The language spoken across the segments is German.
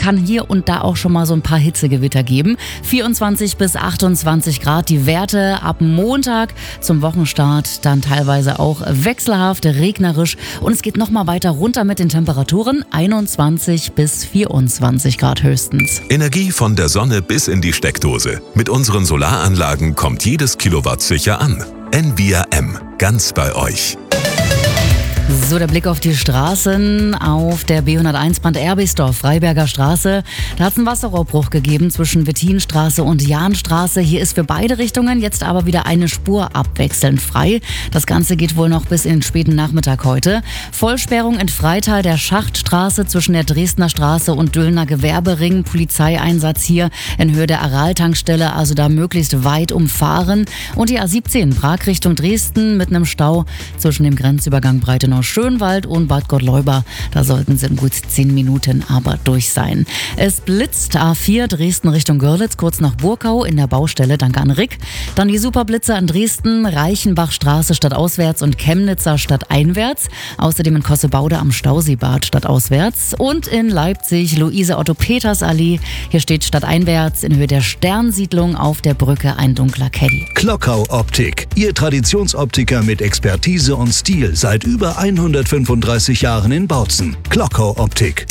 kann hier und da auch schon mal so ein paar Hitzegewitter geben. 24 bis 28 Grad die Werte ab Montag zum Wochenstart. Dann teilweise auch wechselhaft, regnerisch. Und es geht nochmal weiter runter mit den Temperaturen. 21 bis 24 Grad höchstens. Energie von der Sonne bis in die Steckdose. Mit unseren Solaranlagen kommt jedes Kilowatt sicher an. Envia M. Ganz bei euch. So, der Blick auf die Straßen auf der B101 Band Erbisdorf, Freiberger Straße. Da hat es einen Wasserrohrbruch gegeben zwischen Wettinstraße und Jahnstraße. Hier ist für beide Richtungen jetzt aber wieder eine Spur abwechselnd frei. Das Ganze geht wohl noch bis in den späten Nachmittag heute. Vollsperrung in Freital der Schachtstraße zwischen der Dresdner Straße und Döllner Gewerbering. Polizeieinsatz hier in Höhe der Aral-Tankstelle, also da möglichst weit umfahren. Und die A17 Prag Richtung Dresden mit einem Stau zwischen dem Grenzübergang Breitenau-Schönwald und Bad Gottleuba. Da sollten sie in gut 10 Minuten aber durch sein. Es blitzt A4 Dresden Richtung Görlitz, kurz nach Burkau in der Baustelle, danke an Rick. Dann die Superblitze an Dresden, Reichenbachstraße stadtauswärts und Chemnitzer stadteinwärts. Außerdem in Kossebaude am Stauseebad stadtauswärts. Und in Leipzig Luise-Otto-Peters-Allee. Hier steht stadteinwärts in Höhe der Sternsiedlung auf der Brücke ein dunkler Caddy. Klockau Optik, Ihr Traditionsoptiker mit Expertise und Stil seit über 135 Jahren in Bautzen. Klockau Optik.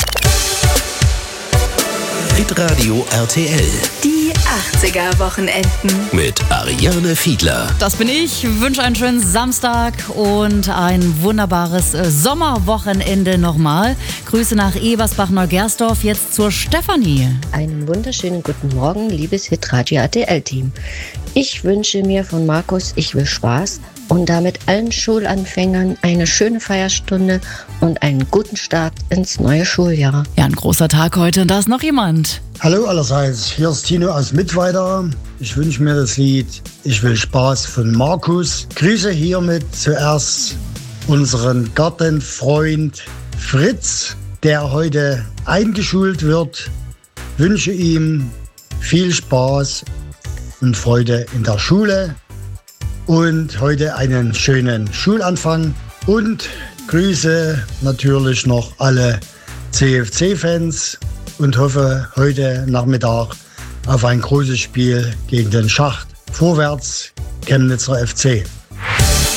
Hitradio RTL. Die 80er-Wochenenden. Mit Ariane Fiedler. Das bin ich. Wünsche einen schönen Samstag und ein wunderbares Sommerwochenende nochmal. Grüße nach Ebersbach-Neugersdorf, jetzt zur Stefanie. Einen wunderschönen guten Morgen, liebes Hitradio RTL-Team. Ich wünsche mir von Markus Ich will Spaß und damit allen Schulanfängern eine schöne Feierstunde und einen guten Start ins neue Schuljahr. Ja, ein großer Tag heute und da ist noch jemand. Hallo allerseits, hier ist Tino aus Mittweida. Ich wünsche mir das Lied Ich will Spaß von Markus. Grüße hiermit zuerst unseren Gartenfreund Fritz, der heute eingeschult wird. Wünsche ihm viel Spaß und Freude in der Schule und heute einen schönen Schulanfang und grüße natürlich noch alle CFC-Fans und hoffe heute Nachmittag auf ein großes Spiel gegen den Schacht. Vorwärts, Chemnitzer FC.